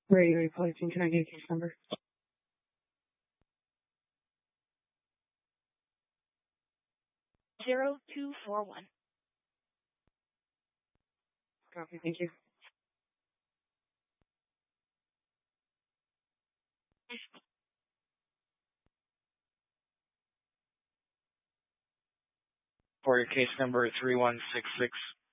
Regular collecting, can I get a case number? 0241. Copy, thank you. For your case number 3166.